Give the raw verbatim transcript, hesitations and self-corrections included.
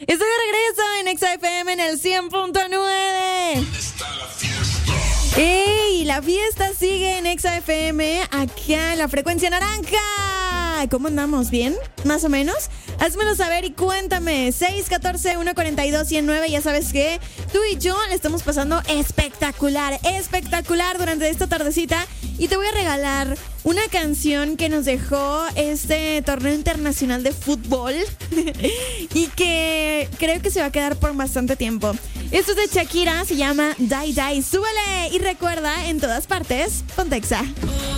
Estoy de regreso en Exa F M en el cien punto nueve. ¡Ey! La fiesta sigue en Exa F M, acá en la frecuencia naranja. ¿Cómo andamos? ¿Bien? ¿Más o menos? Házmelo saber y cuéntame. seis uno cuatro, uno cuatro dos, uno cero nueve. Ya sabes que tú y yo le estamos pasando espectacular, espectacular durante esta tardecita. Y te voy a regalar una canción que nos dejó este torneo internacional de fútbol y que creo que se va a quedar por bastante tiempo. Esto es de Shakira, se llama Die Die. Súbele y recuerda, en todas partes, ponte Exa.